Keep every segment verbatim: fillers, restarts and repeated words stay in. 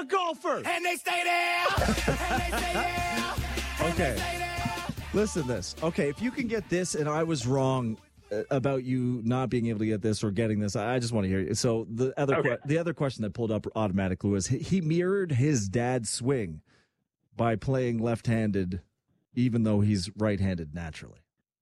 golfer. And they stay there. And they stay there. And Okay. they stay there. Listen to this. Okay, if you can get this and I was wrong uh, about you not being able to get this or getting this, I I just want to hear you. So the other Okay. que- the other question that pulled up automatically was he, he mirrored his dad's swing by playing left-handed even though he's right-handed naturally.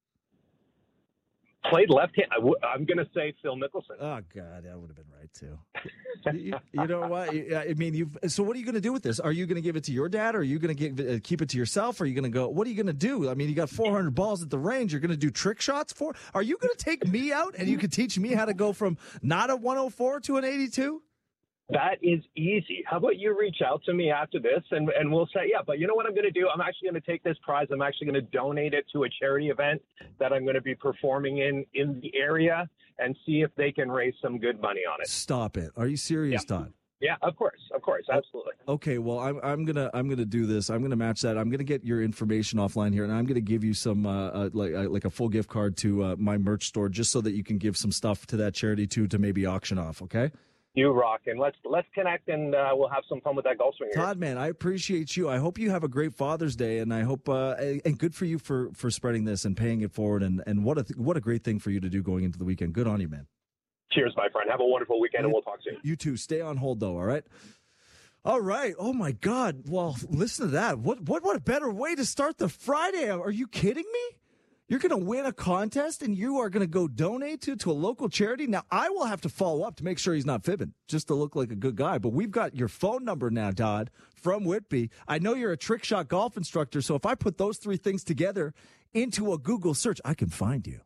Played left hand. I w- I'm going to say Phil Mickelson. Oh God, that would have been right too. you, you know what? I mean, you've. So, what are you going to do with this? Are you going to give it to your dad, or are you going to uh, keep it to yourself? Or are you going to go? What are you going to do? I mean, you got four hundred balls at the range. You're going to do trick shots for? Are you going to take me out and you can teach me how to go from not a one oh four to an eighty-two? That is easy. How about you reach out to me after this and, and we'll say, yeah, but you know what I'm going to do? I'm actually going to take this prize. I'm actually going to donate it to a charity event that I'm going to be performing in in the area and see if they can raise some good money on it. Stop it. Are you serious, Yeah. Todd? Yeah, of course. Of course. Absolutely. Okay, well, I'm I'm gonna I'm gonna do this. I'm gonna match that. I'm gonna get your information offline here, and I'm gonna give you some uh, uh, like uh, like a full gift card to uh, my merch store, just so that you can give some stuff to that charity too to maybe auction off. Okay. You rock. And let's let's connect and uh, we'll have some fun with that golf swing. Todd, man, I appreciate you. I hope you have a great Father's Day, and I hope uh, and good for you for, for spreading this and paying it forward. And, and what a th- what a great thing for you to do going into the weekend. Good on you, man. Cheers, my friend. Have a wonderful weekend, and we'll talk soon. You too. Stay on hold though. All right. All right. Oh my God. Well, listen to that. What what what a better way to start the Friday? Are you kidding me? You're going to win a contest and you are going to go donate to to a local charity. Now, I will have to follow up to make sure he's not fibbing, just to look like a good guy. But we've got your phone number now, Todd, from Whitby. I know you're a trick shot golf instructor, so if I put those three things together into a Google search, I can find you.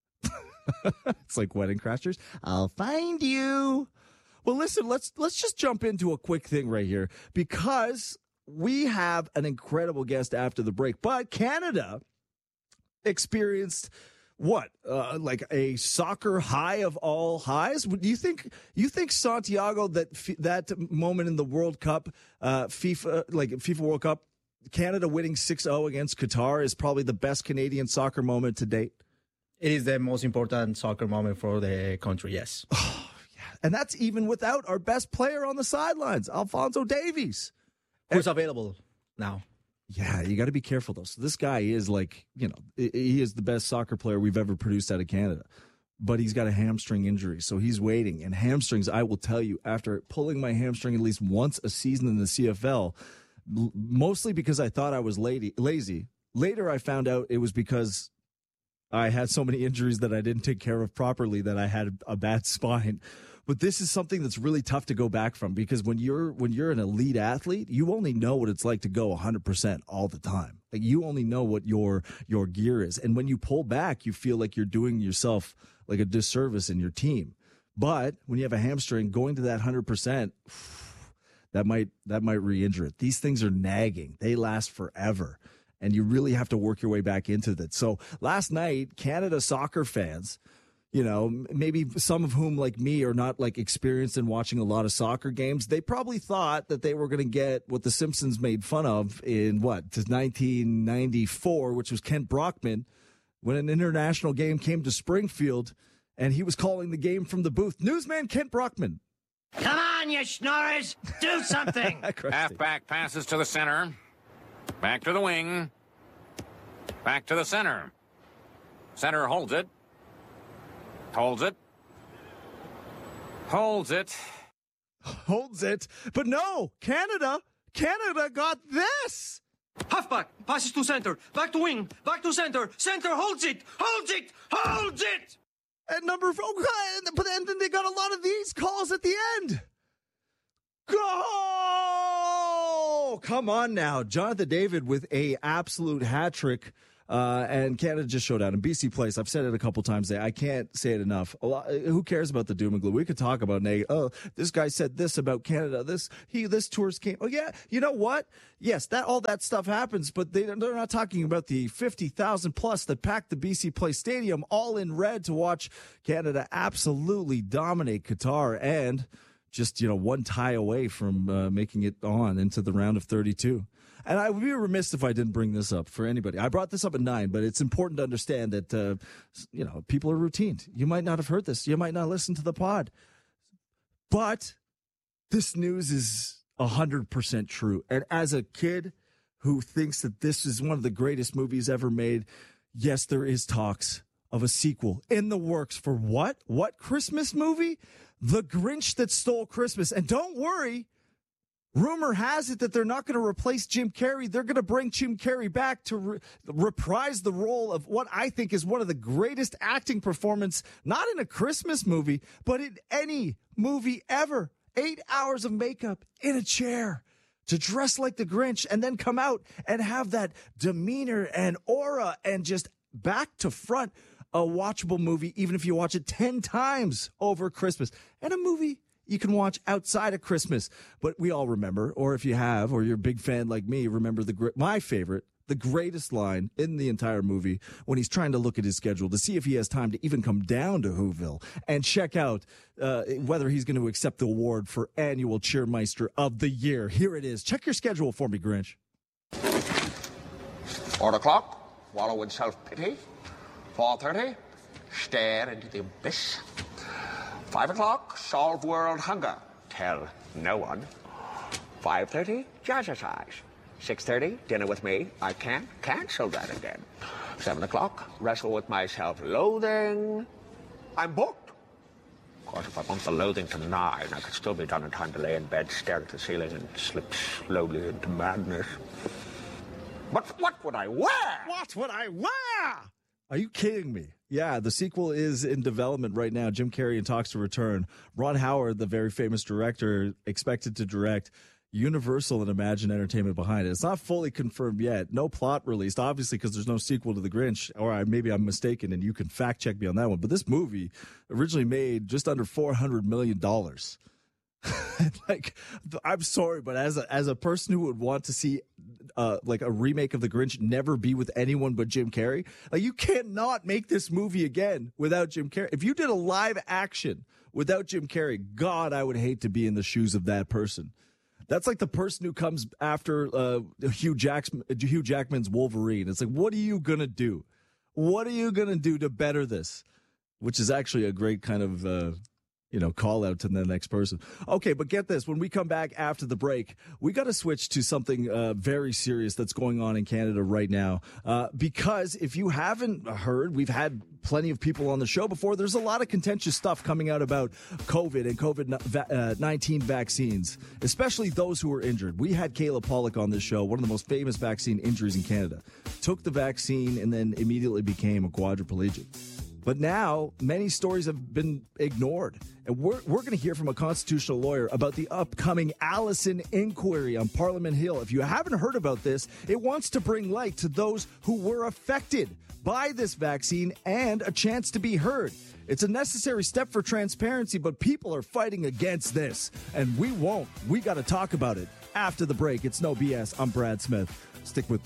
It's like Wedding Crashers. I'll find you. Well, listen, let's let's just jump into a quick thing right here because we have an incredible guest after the break. But Canada experienced what uh, like a soccer high of all highs. Do you think you think Santiago that f- that moment in the World Cup, uh, FIFA like FIFA World Cup, Canada winning six oh against Qatar is probably the best Canadian soccer moment to date? It is the most important soccer moment for the country. Yes, and that's even without our best player on the sidelines, Alphonso Davies, who's available now. Yeah, you got to be careful, though. So this guy is like, you know, he is the best soccer player we've ever produced out of Canada. But he's got a hamstring injury, so he's waiting. And hamstrings, I will tell you, after pulling my hamstring at least once a season in the C F L, l- mostly because I thought I was lady, lazy. Later, I found out it was because I had so many injuries that I didn't take care of properly that I had a bad spine. But this is something that's really tough to go back from because when you're when you're an elite athlete, you only know what it's like to go one hundred percent all the time. Like you only know what your your gear is. And when you pull back, you feel like you're doing yourself like a disservice in your team. But when you have a hamstring, going to that one hundred percent, that might that might re-injure it. These things are nagging. They last forever. And you really have to work your way back into that. So last night, Canada soccer fans, you know, maybe some of whom like me are not like experienced in watching a lot of soccer games. They probably thought that they were going to get what the Simpsons made fun of in what, to nineteen ninety-four, which was Kent Brockman, when an international game came to Springfield and he was calling the game from the booth. Newsman Kent Brockman. Come on, you schnorrers. Do something. Halfback passes to the center. Back to the wing. Back to the center. Center holds it. Holds it. Holds it. Holds it. But no, Canada, Canada got this. Halfback passes to center. Back to wing. Back to center. Center holds it. Holds it. Holds it. At number four, but then they got a lot of these calls at the end. Go! Come on now. Jonathan David with a absolute hat trick. Uh, and Canada just showed out in B C Place. I've said it a couple times today. I can't say it enough. A lot, who cares about the doom and gloom? We could talk about, neg- oh, this guy said this about Canada. This, he, this tourist came. Oh, yeah. You know what? Yes, that, all that stuff happens, but they, they're not talking about the fifty thousand plus that packed the B C Place Stadium all in red to watch Canada absolutely dominate Qatar and just, you know, one tie away from uh, making it on into the round of thirty-two. And I would be remiss if I didn't bring this up for anybody. I brought this up at nine, but it's important to understand that, uh, you know, people are routined. You might not have heard this. You might not listen to the pod. But this news is one hundred percent true. And as a kid who thinks that this is one of the greatest movies ever made, yes, there is talks of a sequel in the works for what? What Christmas movie? The Grinch That Stole Christmas. And don't worry, rumor has it that they're not going to replace Jim Carrey. They're going to bring Jim Carrey back to re- reprise the role of what I think is one of the greatest acting performances, not in a Christmas movie, but in any movie ever. Eight hours of makeup in a chair to dress like the Grinch and then come out and have that demeanor and aura and just back to front a watchable movie, even if you watch it ten times over Christmas. And a movie you can watch outside of Christmas. But we all remember, or if you have, or you're a big fan like me, remember the my favorite, the greatest line in the entire movie when he's trying to look at his schedule to see if he has time to even come down to Whoville and check out uh, whether he's going to accept the award for Annual Cheermeister of the Year. Here it is. Check your schedule for me, Grinch. Four o'clock, wallow in self-pity. Four thirty, stare into the abyss. Five o'clock, solve world hunger. Tell no one. Five thirty, jazzercise. Six thirty, dinner with me. I can't cancel that again. Seven o'clock, wrestle with my self-loathing. I'm booked. Of course, if I want the loathing to nine, I could still be done in time to lay in bed, stare at the ceiling, and slip slowly into madness. But what would I wear? What would I wear? Are you kidding me? Yeah, the sequel is in development right now. Jim Carrey in talks to return. Ron Howard, the very famous director, expected to direct. Universal and Imagine Entertainment behind it. It's not fully confirmed yet. No plot released, obviously, because there's no sequel to The Grinch. Or I, maybe I'm mistaken, and you can fact check me on that one. But this movie originally made just under four hundred million dollars. Like, I'm sorry, but as a, as a person who would want to see uh, like a remake of The Grinch never be with anyone but Jim Carrey, like, you cannot make this movie again without Jim Carrey. If you did a live action without Jim Carrey, God, I would hate to be in the shoes of that person. That's like the person who comes after uh, Hugh, Jackman, Hugh Jackman's Wolverine. It's like, what are you going to do? What are you going to do to better this? Which is actually a great kind of, uh, you know, call out to the next person. Okay, but get this. When we come back after the break, we got to switch to something uh, very serious that's going on in Canada right now. Uh, because if you haven't heard, we've had plenty of people on the show before. There's a lot of contentious stuff coming out about COVID and COVID nineteen vaccines, especially those who were injured. We had Caleb Pollock on this show, one of the most famous vaccine injuries in Canada. Took the vaccine and then immediately became a quadriplegic. But now many stories have been ignored. And we're, we're going to hear from a constitutional lawyer about the upcoming Allison inquiry on Parliament Hill. If you haven't heard about this, it wants to bring light to those who were affected by this vaccine and a chance to be heard. It's a necessary step for transparency, but people are fighting against this. And we won't. We got to talk about it after the break. It's No B S. I'm Brad Smith. Stick with me.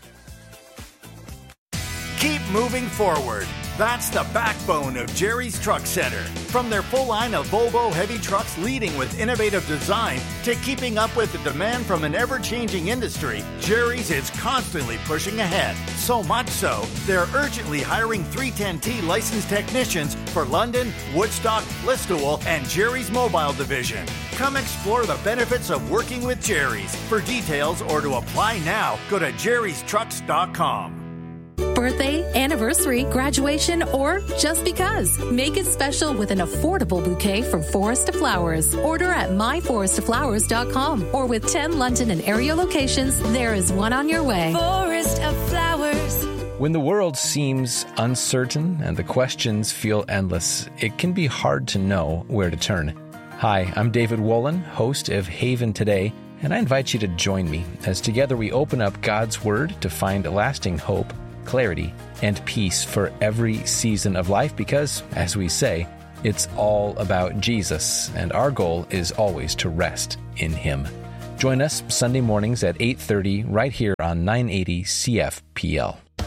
Keep moving forward. That's the backbone of Jerry's Truck Center. From their full line of Volvo heavy trucks leading with innovative design to keeping up with the demand from an ever-changing industry, Jerry's is constantly pushing ahead. So much so, they're urgently hiring three ten T licensed technicians for London, Woodstock, Listowel, and Jerry's Mobile Division. Come explore the benefits of working with Jerry's. For details or to apply now, go to jerrys trucks dot com. Birthday, anniversary, graduation, or just because. Make it special with an affordable bouquet from Forest Flowers. Order at my forest flowers dot com or with ten London and area locations, there is one on your way. Forest of Flowers. When the world seems uncertain and the questions feel endless, it can be hard to know where to turn. Hi, I'm David Wolin, host of Haven Today, and I invite you to join me as together we open up God's Word to find lasting hope, clarity, and peace for every season of life because, as we say, it's all about Jesus, and our goal is always to rest in Him. Join us Sunday mornings at eight thirty right here on nine eighty C F P L.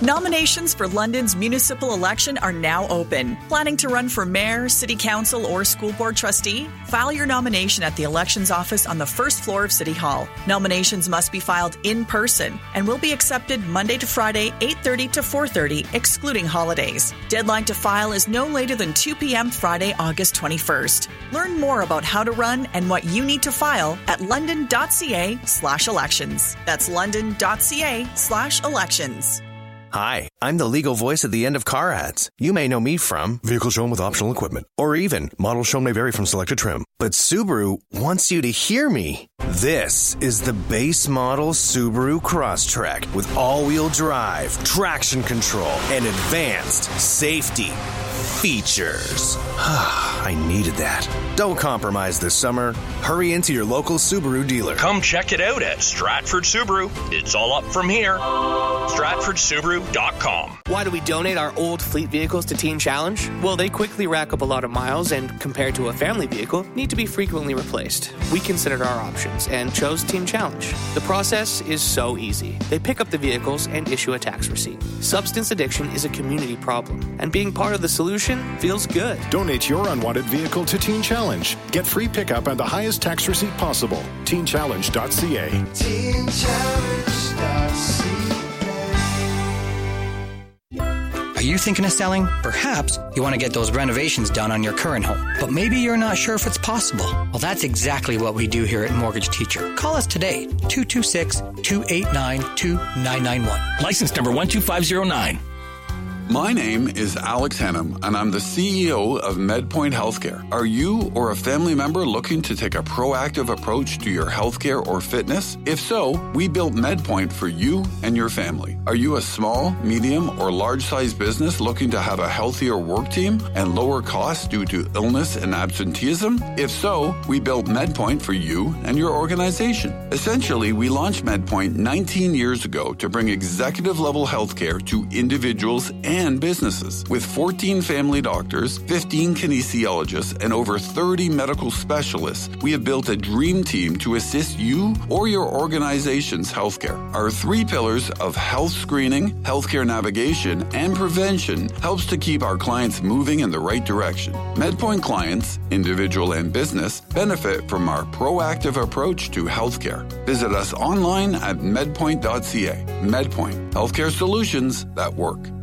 Nominations for London's municipal election are now open. Planning to run for mayor, city council, or school board trustee? File your nomination at the elections office on the first floor of City Hall. Nominations must be filed in person and will be accepted Monday to Friday, eight thirty to four thirty, excluding holidays. Deadline to file is no later than two p.m. Friday, August twenty-first. Learn more about how to run and what you need to file at london.ca slash elections. That's london.ca slash elections. Hi, I'm the legal voice at the end of car ads. You may know me from vehicle shown with optional equipment, or even model shown may vary from selected trim. But Subaru wants you to hear me. This is the base model Subaru Crosstrek with all-wheel drive, traction control, and advanced safety features. I needed that. Don't compromise this summer. Hurry into your local Subaru dealer. Come check it out at Stratford Subaru. It's all up from here. Stratford Subaru dot com. Why do we donate our old fleet vehicles to Teen Challenge? Well, they quickly rack up a lot of miles and, compared to a family vehicle, need to be frequently replaced. We considered our options and chose Teen Challenge. The process is so easy. They pick up the vehicles and issue a tax receipt. Substance addiction is a community problem, and being part of the solution feels good. Donate your unwanted vehicle to Teen Challenge. Get free pickup and the highest tax receipt possible. teen challenge dot c a. teen challenge dot c a. Are you thinking of selling? Perhaps you want to get those renovations done on your current home, but maybe you're not sure if it's possible. Well, that's exactly what we do here at Mortgage Teacher. Call us today, two two six, two eight nine, two nine nine one. License number one two five zero nine. My name is Alex Hannum, and I'm the C E O of MedPoint Healthcare. Are you or a family member looking to take a proactive approach to your healthcare or fitness? If so, we built MedPoint for you and your family. Are you a small, medium, or large-sized business looking to have a healthier work team and lower costs due to illness and absenteeism? If so, we built MedPoint for you and your organization. Essentially, we launched MedPoint nineteen years ago to bring executive-level healthcare to individuals and and businesses. With fourteen family doctors, fifteen kinesiologists, and over thirty medical specialists, we have built a dream team to assist you or your organization's healthcare. Our three pillars of health screening, healthcare navigation, and prevention helps to keep our clients moving in the right direction. MedPoint clients, individual and business, benefit from our proactive approach to healthcare. Visit us online at medpoint dot c a. MedPoint, healthcare solutions that work.